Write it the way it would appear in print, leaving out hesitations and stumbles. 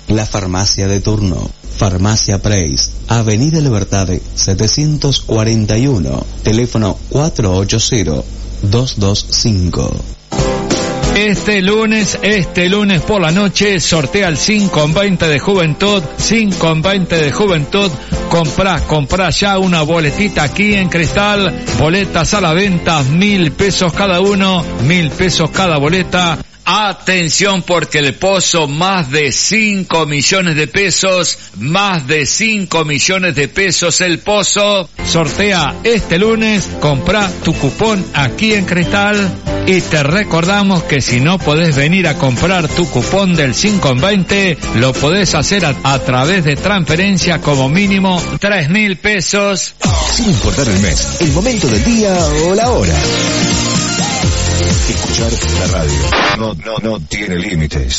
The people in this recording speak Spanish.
La farmacia de turno. Farmacia Preis, Avenida Libertad 741, teléfono 480-225. Este lunes por la noche sortea el 5-20 de Juventud, 5-20 de Juventud. Comprá ya una boletita aquí en Cristal, boletas a la venta, 1.000 pesos cada uno, 1.000 pesos cada boleta. Atención, porque el Pozo, más de 5 millones de pesos, más de 5 millones de pesos el Pozo, sortea este lunes. Comprá tu cupón aquí en Cristal y te recordamos que si no podés venir a comprar tu cupón del 5 en 20, lo podés hacer a través de transferencia, como mínimo 3.000 pesos. Sin importar el mes, el momento del día o la hora. Escuchar la radio no tiene límites.